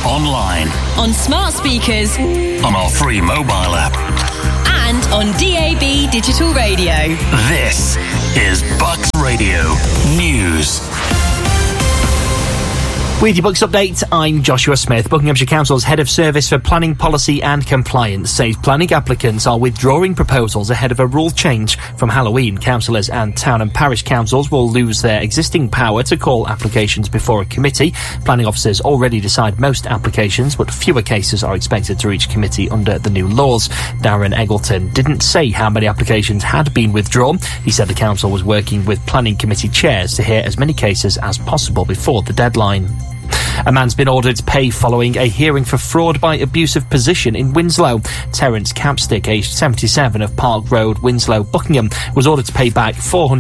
online, on smart speakers, on our free mobile app, and on DAB digital radio. This is Bucks Radio News. With your Bucks update, I'm Joshua Smith. Buckinghamshire Council's Head of Service for Planning Policy and Compliance says planning applicants are withdrawing proposals ahead of a rule change from Halloween. Councillors and town and parish councils will lose their existing power to call applications before a committee. Planning officers already decide most applications, but fewer cases are expected to reach committee under the new laws. Darren Eggleton didn't say how many applications had been withdrawn. He said the council was working with planning committee chairs to hear as many cases as possible before the deadline. A man's been ordered to pay following a hearing for fraud by abusive position in Winslow. Terence Capstick, aged 77, of Park Road, Winslow, Buckingham, was ordered to pay back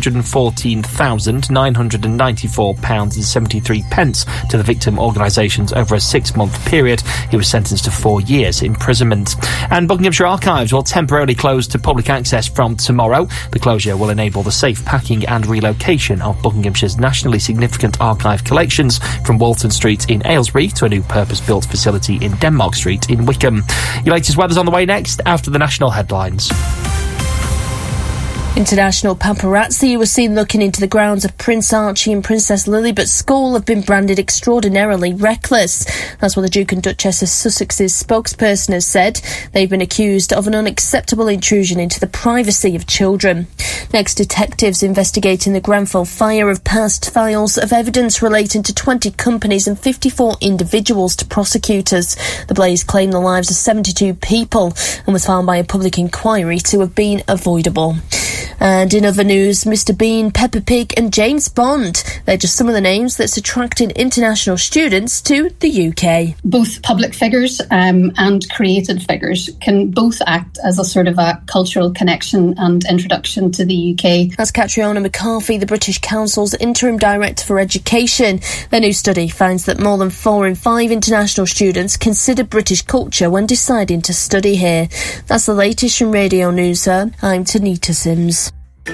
£414,994.73 to the victim organisations over a 6-month period. He was sentenced to 4 years imprisonment. And Buckinghamshire Archives will temporarily close to public access from tomorrow. The closure will enable the safe packing and relocation of Buckinghamshire's nationally significant archive collections from Walton Street in Aylesbury to a new purpose-built facility in Denmark Street in Wickham. Your latest weather's on the way next after the national headlines. International paparazzi was seen looking into the grounds of Prince Archie and Princess Lilibet School have been branded extraordinarily reckless. That's what the Duke and Duchess of Sussex's spokesperson has said. They've been accused of an unacceptable intrusion into the privacy of children. Next, detectives investigating the Grenfell fire have passed files of evidence relating to 20 companies and 54 individuals to prosecutors. The blaze claimed the lives of 72 people and was found by a public inquiry to have been avoidable. And in other news, Mr Bean, Peppa Pig and James Bond. They're just some of the names that's attracting international students to the UK. Both public figures and creative figures can both act as a sort of a cultural connection and introduction to the UK. That's Catriona McCarthy, the British Council's Interim Director for Education. Their new study finds that more than 4 in 5 international students consider British culture when deciding to study here. That's the latest from Radio News, sir. I'm Tanita Sims.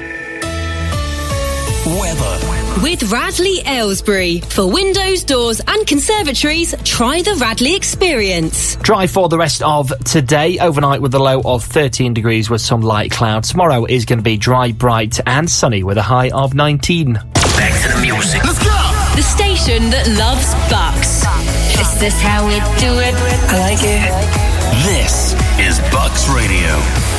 Weather. With Radley Aylesbury. For windows, doors and conservatories, try the Radley experience. Dry for the rest of today, overnight with a low of 13 degrees with some light clouds. Tomorrow is going to be dry, bright and sunny with a high of 19. Back to the music. Let's go! The station that loves Bucks. Is this how we do it? I like it. This is Bucks Radio.